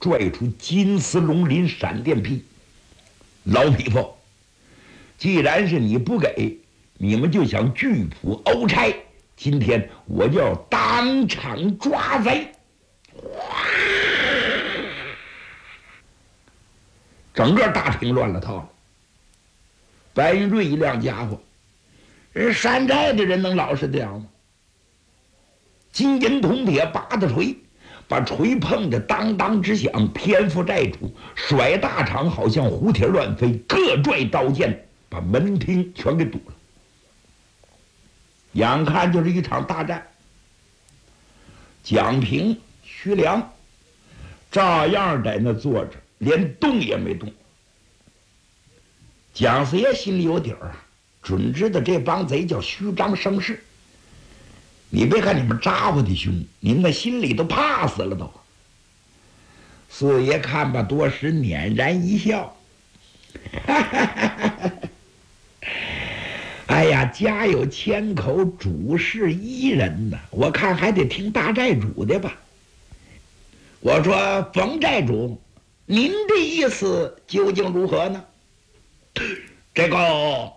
拽出金丝龙鳞闪电劈。老匹夫，既然是你不给，你们就想拒捕欧差，今天我就要当场抓贼。整个大厅乱了套了。白云瑞一亮家伙，人山寨的人能老实这样吗？金银铜铁八大锤，把锤碰得当当直响，偏副寨主甩大场，好像蝴蝶乱飞，各拽刀剑，把门厅全给堵了。眼看就是一场大战。蒋平、徐良照样在那坐着，连动也没动。蒋四爷心里有底儿啊，准知道这帮贼叫虚张声势。你别看你们咋呼的凶，你们心里都怕死了都。四爷看吧，多时捻然一笑，哎呀，家有千口，主事一人呐，我看还得听大寨主的吧。我说冯寨主，您的意思究竟如何呢？这个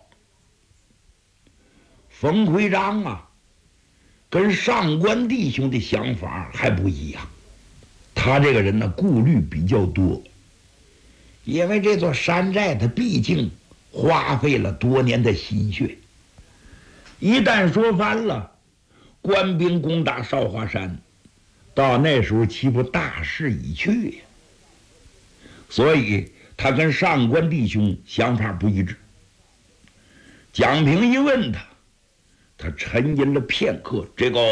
冯奎章啊，跟上官弟兄的想法还不一样。他这个人呢，顾虑比较多，因为这座山寨他毕竟花费了多年的心血，一旦说翻了，官兵攻打少华山，到那时候岂不大势已去呀？所以他跟上官弟兄想法不一致。蒋平一问他，他沉吟了片刻，这个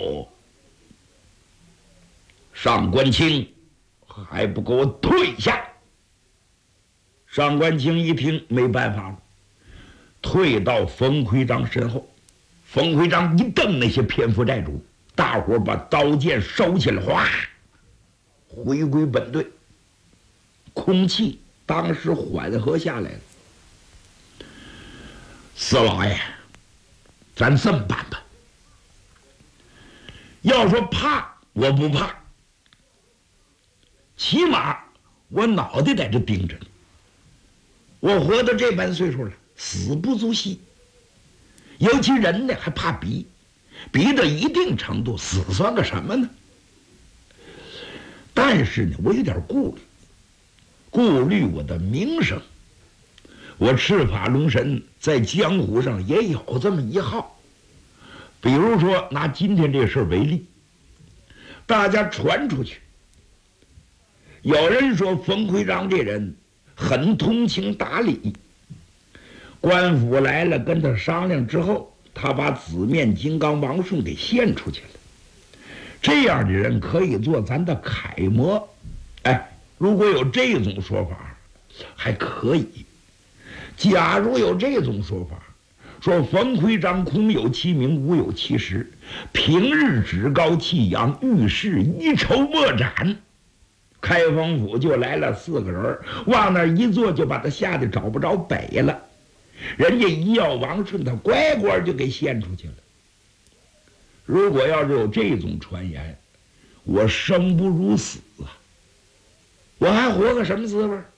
上官清还不给我退下。上官清一听没办法了，退到冯奎章身后。冯奎章一瞪那些偏副寨主，大伙把刀剑收起来，哗，回归本队。空气当时缓和下来了。四老爷，咱这么办吧，要说怕我不怕，起码我脑袋在这盯着呢。我活到这般岁数了，死不足惜。尤其人呢还怕逼，逼到一定程度，死算个什么呢？但是呢，我有点顾虑我的名声。我赤法龙神在江湖上也有这么一号。比如说拿今天这事为例，大家传出去，有人说冯奎章这人很通情达理，官府来了跟他商量之后，他把紫面金刚王顺给献出去了。这样的人可以做咱的楷模。哎，如果有这种说法还可以。假如有这种说法，说冯奎章空有其名，无有其实，平日趾高气扬，遇事一筹莫展，开封府就来了4个人，往那一坐就把他吓得找不着北了。人家一要王顺，他乖乖就给献出去了。如果要是有这种传言，我生不如死啊！我还活个什么滋味？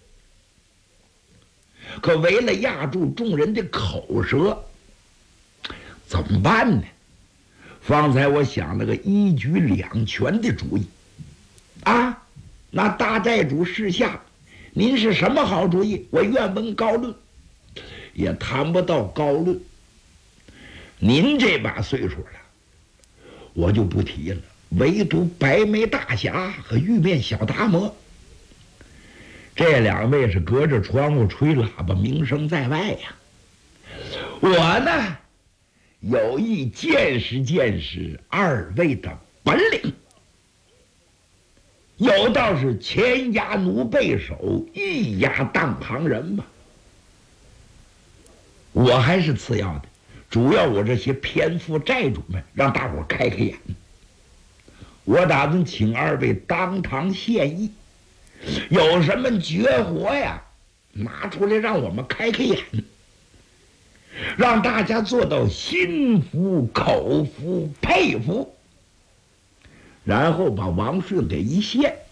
可为了压住众人的口舌，怎么办呢？方才我想了个一举两全的主意啊！那大寨主示下，您是什么好主意？我愿闻高论。也谈不到高论。您这把岁数了，我就不提了，唯独白眉大侠和玉面小达摩，这2位是隔着窗户吹喇叭，名声在外呀。我呢，有意见识2位的本领。有道是前压奴背手，一压当旁人嘛。我还是次要的，主要我这些偏副寨主们让大伙开开眼。我打算请2位当堂献艺，有什么绝活呀，拿出来让我们开开眼，让大家做到心服口服佩服，然后把王顺给一献。